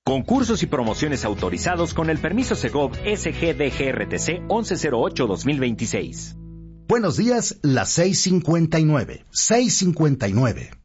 Concursos y promociones autorizados con el permiso Segov SGDGRTC 1108-2026. Buenos días, las 6:59. 6:59.